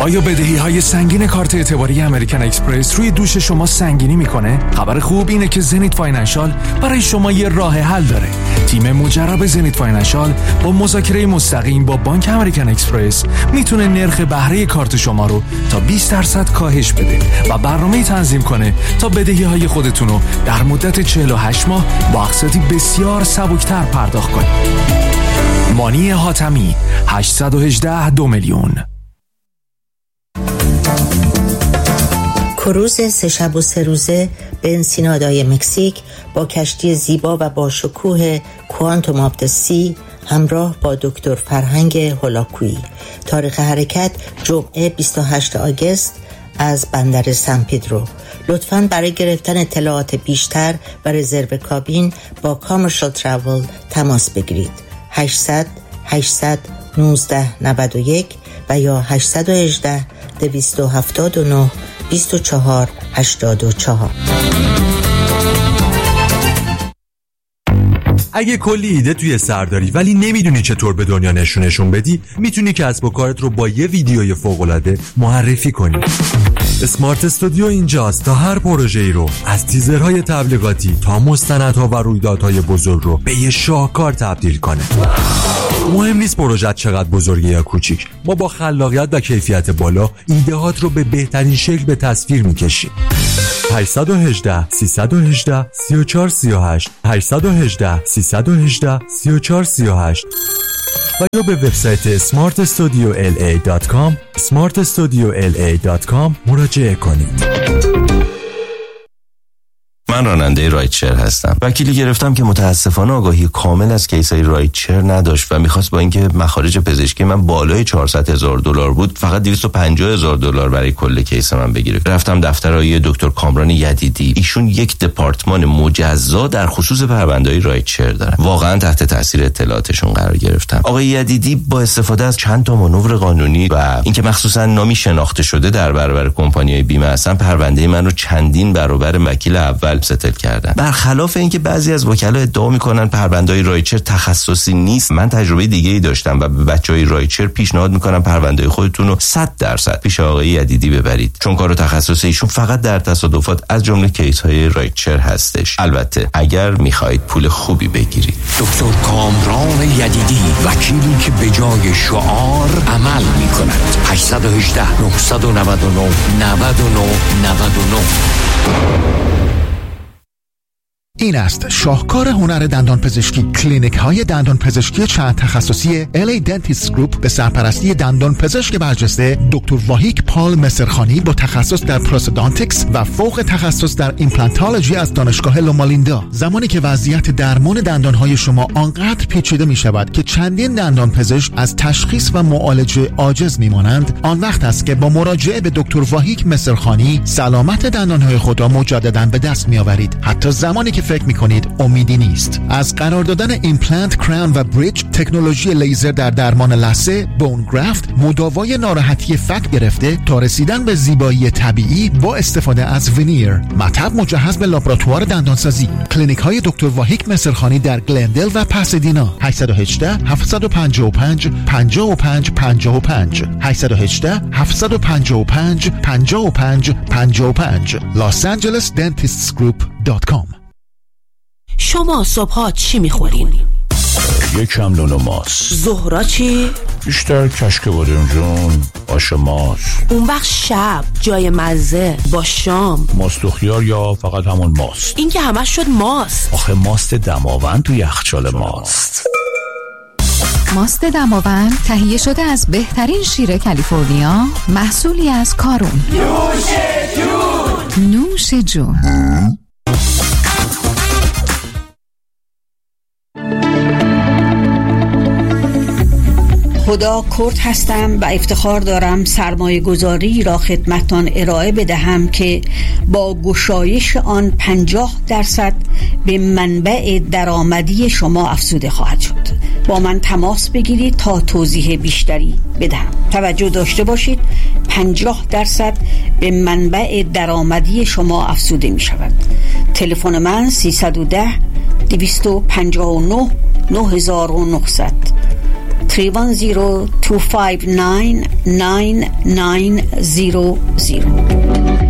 آیا بدهی‌های سنگین کارت اعتباری امریکن اکسپرس روی دوش شما سنگینی میکنه؟ خبر خوب اینه که زنیت فاینانشال برای شما یه راه حل داره. تیم مجرب زنیت فاینانشال با مذاکره مستقیم با بانک امریکن اکسپرس میتونه نرخ بهره کارت شما رو تا 20% کاهش بده و برنامه‌ای تنظیم کنه تا بدهی‌های خودتون رو در مدت 48 ماه با اقساطی بسیار سبکتر پرداخت کنید. مانی حاتمی 818 2 میلیون. کروز 3 شب و 3 روزه به انسینادای مکزیک با کشتی زیبا و با شکوه کوانتوم آف د سی همراه با دکتر فرهنگ هولاکویی. تاریخ حرکت جمعه 28 آگوست از بندر سن پدرو. لطفاً برای گرفتن اطلاعات بیشتر و رزرو کابین با کامرشال تراول تماس بگیرید. 800 819 91 و یا 818 279 24 84. اگه کلی ایده توی سر داری ولی نمیدونی چطور به دنیا نشونشون بدی، میتونی کسب و کارت رو با یه ویدیوی فوق‌العاده معرفی کنی. اسمارت استودیو اینجاست تا هر پروژه‌ای رو از تیزرهای تبلیغاتی تا مستندها و رویدادهای بزرگ رو به یه شاهکار تبدیل کنه. مهم نیست پروژه چقدر بزرگه یا کوچیک، ما با خلاقیت و کیفیت بالا ایده‌هات رو به بهترین شکل به تصویر می‌کشیم. 818 318 3438 818 318 3438 و یا به وبسایت smartstudiola.com smartstudiola.com مراجعه کنید. من راننده رایدشر هستم. وکیلی گرفتم که متاسفانه آگاهی کامل از کیسای رایدشر نداشت و میخواست با اینکه مخارج پزشکی من بالای $400,000 بود فقط $250,000 برای کل کیس من بگیره. رفتم دفتر آقای دکتر کامران یدیدی. ایشون یک دپارتمان مجزا در خصوص پرونده‌های رایدشر دارن. واقعا تحت تاثیر اطلاعاتشون قرار گرفتم. آقای یدیدی با استفاده از چند تا مانور قانونی و اینکه مخصوصا نامی شناخته شده در برابر کمپانی‌های بیمه هستن، پرونده من رو چندین برابر وکیل اول ستل کردن. برخلاف اینکه بعضی از وکلا ادعا میکنن پرونده‌های رایدشر تخصصی نیست، من تجربه دیگه‌ای داشتم و به بچهای رایدشر پیشنهاد میکنم پرونده خودتون رو 100% پیش آقای یدیدی ببرید، چون کار تخصصی ایشون فقط در تصادفات از جمله کیس‌های رایدشر هستش. البته اگر میخواهید پول خوبی بگیرید. دکتر کامران یدیدی، وکیلی که به جای شعار عمل میکند. 818 999 99 99. این است شاهکار هنر دندان پزشکی. کلینیک های دندان پزشکی چند تخصصی LA Dentist Group به سرپرستی دندان پزشک برجسته دکتر واهیک پال مصرخانی با تخصص در پروستودانتیکس و فوق تخصص در ایمپلانتولوژی از دانشگاه لومالیندا. زمانی که وضعیت درمان دندان های شما آنقدر پیچیده می شود که چندین دندان پزشک از تشخیص و معالجه عاجز می مانند، آن وقت است که با مراجعه به دکتر واهیک مصرخانی سلامت دندان های خود را مجددا به دست می آورید، حتی زمانی که فکر میکنید امیدی نیست. از قرار دادن ایمپلنت، کراون و بریج، تکنولوژی لیزر در درمان لثه، بون گرافت، مداوای ناراحتی فک گرفته تا رسیدن به زیبایی طبیعی با استفاده از ونیر، مطب مجهز به لابراتوار دندانسازی. کلینیک های دکتر واهیک مصرخانی در گلندل و پاسادینا. 818 755 55 55 818 755 55 55 losangelesdentistsgroup.com. شما صبحات چی میخورین؟ یکم نون و ماست. ظهرا چی؟ بیشتر کشک بادمجون، آش ماست. اون وقت شب جای مزه با شام ماست و خیار یا فقط همون ماست؟ این که همش شد ماست. آخه ماست دماوند تو یخچال ماست. ماست دماوند تهیه شده از بهترین شیر کالیفرنیا، محصولی از کارون. نوش جون. خدا کرد هستم و افتخار دارم سرمایه گذاری را خدمتان ارائه بدهم که با گشایش آن 50% به منبع درآمدی شما افزوده خواهد شد. با من تماس بگیرید تا توضیح بیشتری بدهم. توجه داشته باشید 50% به منبع درآمدی شما افزوده می شود. تلفن من 310 259 9900 310-259-9900.